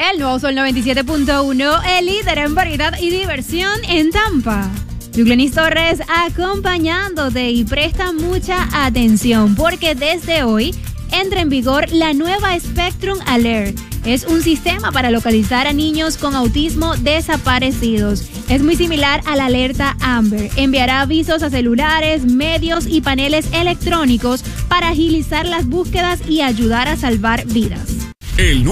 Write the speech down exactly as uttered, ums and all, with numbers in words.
El nuevo Sol noventa y siete punto uno, el líder en variedad y diversión en Tampa. Yuglenis Torres acompañándote y presta mucha atención porque desde hoy entra en vigor la nueva Spectrum Alert. Es un sistema para localizar a niños con autismo desaparecidos. Es muy similar a la alerta Amber. Enviará avisos a celulares, medios y paneles electrónicos para agilizar las búsquedas y ayudar a salvar vidas. El